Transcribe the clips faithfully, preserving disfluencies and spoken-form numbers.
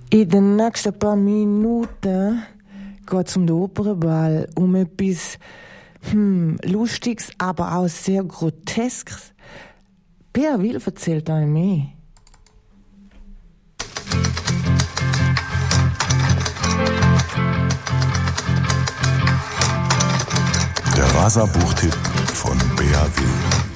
In den nächsten paar Minuten geht es um den Opernball, um etwas hm, Lustiges, aber auch sehr Groteskes. Peer Will erzählt euch mehr. Der Rasa-Buchtipp von Bea Will.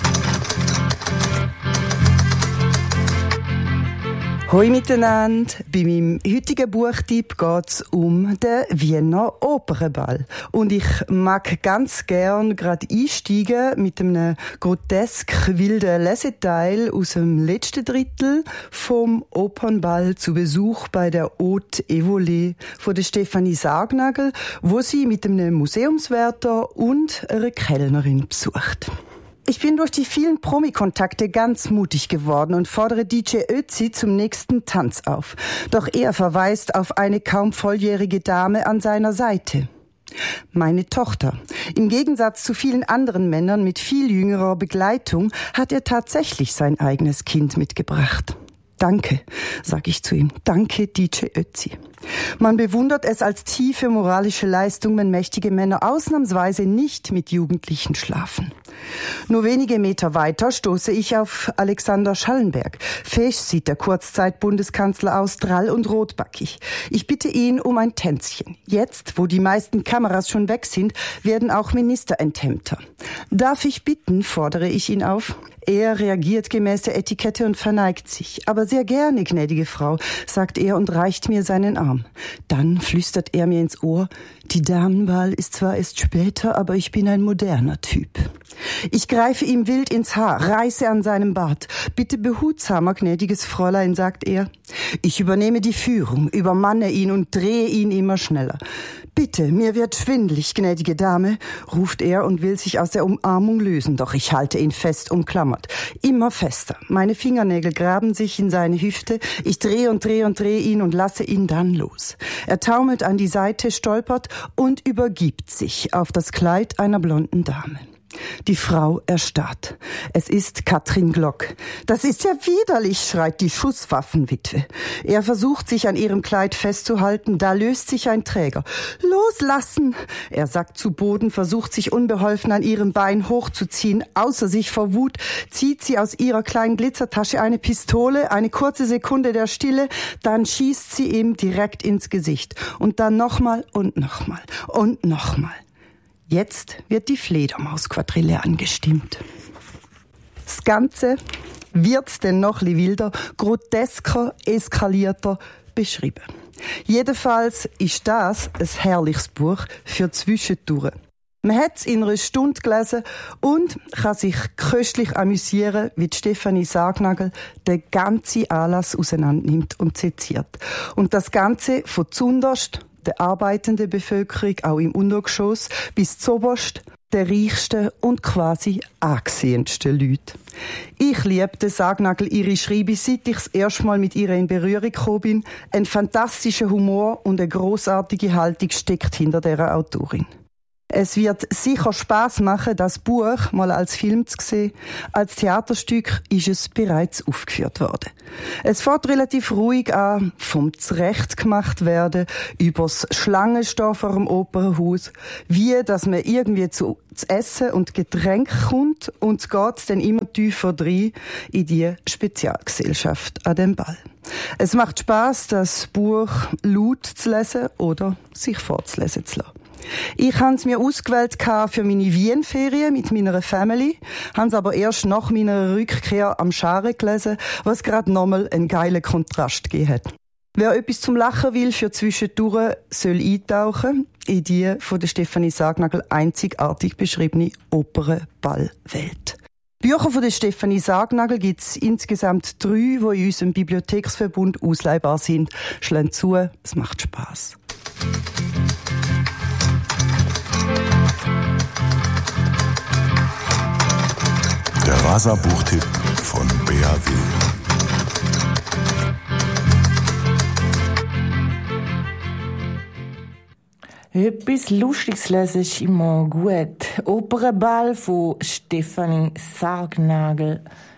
Hoi miteinander. Bei meinem heutigen Buchtipp geht es um den Wiener Opernball. Und ich mag ganz gern gerade einsteigen mit einem grotesk wilden Leseteil aus dem letzten Drittel vom Opernball zu Besuch bei der Haute Evolée von der Stefanie Sargnagel, wo sie mit einem Museumswärter und einer Kellnerin besucht. Ich bin durch die vielen Promi-Kontakte ganz mutig geworden und fordere D J Ötzi zum nächsten Tanz auf. Doch er verweist auf eine kaum volljährige Dame an seiner Seite. Meine Tochter. Im Gegensatz zu vielen anderen Männern mit viel jüngerer Begleitung hat er tatsächlich sein eigenes Kind mitgebracht. Danke, sage ich zu ihm. Danke, D J Ötzi. Man bewundert es als tiefe moralische Leistung, wenn mächtige Männer ausnahmsweise nicht mit Jugendlichen schlafen. Nur wenige Meter weiter stoße ich auf Alexander Schallenberg. Fesch sieht der Kurzzeit-Bundeskanzler aus, drall und rotbackig. Ich bitte ihn um ein Tänzchen. Jetzt, wo die meisten Kameras schon weg sind, werden auch Minister enthemmter. Darf ich bitten, fordere ich ihn auf. Er reagiert gemäß der Etikette und verneigt sich. Aber sehr gerne, gnädige Frau, sagt er und reicht mir seinen Arm. Dann flüstert er mir ins Ohr, die Damenwahl ist zwar erst später, aber ich bin ein moderner Typ. Ich greife ihm wild ins Haar, reiße an seinem Bart. Bitte behutsamer, gnädiges Fräulein, sagt er. Ich übernehme die Führung, übermanne ihn und drehe ihn immer schneller. Bitte, mir wird schwindelig, gnädige Dame, ruft er und will sich aus der Umarmung lösen, doch ich halte ihn fest umklammert. Immer fester. Meine Fingernägel graben sich in seine Hüfte. Ich drehe und drehe und drehe ihn und lasse ihn dann los. Er taumelt an die Seite, stolpert und übergibt sich auf das Kleid einer blonden Dame. Die Frau erstarrt. Es ist Katrin Glock. Das ist ja widerlich, schreit die Schusswaffenwitwe. Er versucht, sich an ihrem Kleid festzuhalten. Da löst sich ein Träger. Loslassen! Er sackt zu Boden, versucht, sich unbeholfen an ihrem Bein hochzuziehen. Außer sich vor Wut zieht sie aus ihrer kleinen Glitzertasche eine Pistole. Eine kurze Sekunde der Stille. Dann schießt sie ihm direkt ins Gesicht. Und dann nochmal und nochmal und nochmal. Jetzt wird die Fledermausquadrille angestimmt. Das Ganze wird denn noch ein wilder, grotesker, eskalierter beschrieben. Jedenfalls ist das ein herrliches Buch für Zwischendurch. Man hat es in einer Stunde gelesen und kann sich köstlich amüsieren, wie die Stefanie Sargnagel den ganzen Anlass auseinandernimmt und seziert. Und das Ganze von zunderst der arbeitenden Bevölkerung, auch im Untergeschoss, bis zoberst der reichsten und quasi angesehensten Leute. Ich liebte Sargnagel ihre Schreibe, seit ich das erste Mal mit ihr in Berührung gekommen bin. Ein fantastischer Humor und eine grossartige Haltung steckt hinter dieser Autorin. Es wird sicher Spass machen, das Buch mal als Film zu sehen. Als Theaterstück ist es bereits aufgeführt worden. Es fährt relativ ruhig an, vom Zurechtgemacht werden, übers Schlangenstehen vor dem Opernhaus, wie, dass man irgendwie zu, zu Essen und Getränk kommt und es geht dann immer tiefer rein in die Spezialgesellschaft an dem Ball. Es macht Spass, das Buch laut zu lesen oder sich vorzulesen zu lassen. Ich habe es mir ausgewählt für meine Wien-Ferien mit meiner Family, habe es aber erst nach meiner Rückkehr am Schare gelesen, was gerade nochmal einen geilen Kontrast gegeben hat. Wer etwas zum Lachen will für zwischendurch, soll eintauchen in die von der Stefanie Sargnagel einzigartig beschriebene Opernballwelt. Bücher von der Stefanie Sargnagel gibt es insgesamt drei, die in unserem Bibliotheksverbund ausleihbar sind. Schlägt zu, es macht Spass. Der Rasa-Buchtipp von Bea Will. Etwas Lustiges lesen ist immer gut. Opernball von Stefanie Sargnagel.